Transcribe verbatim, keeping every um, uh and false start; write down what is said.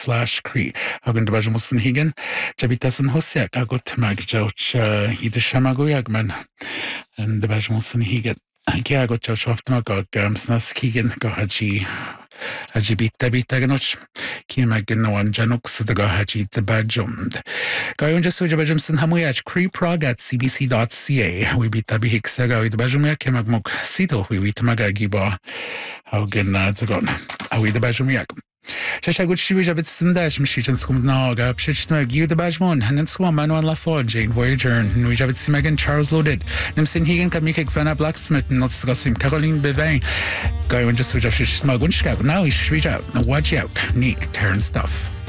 slash Cree. Hagan de Bajamusan Higan, Jabitas and Hosiak, I got to Magjoch, he the Shamaguyagman, and the Bajamusan Higan. I got Josh Optmagog, Snas Keegan, Gohaji. Haji bitta bitta ganoch ki magin one janux the go haji the bajumd. Go on just so bajumson hamuyach cree prog at c b c dot c a. We bitta bi hixaga with bajumia kemagmok sito we wit magagiba. How gen zagon. How we the bajumiak. Shashagut Shiwija bit Sindash Mishijan Skum Naga, Pshitma, you the Bajmon, and then Swam Manuel Laford, Jane Voyager, Nujavit Simagan, Charles Loaded, Nimsin Higan, Kamikik Fana Blacksmith, not Scosim, Caroline Bevin, Guy and just Suja Shmagunshka, now is Shwija, watch out, neat, turn stuff.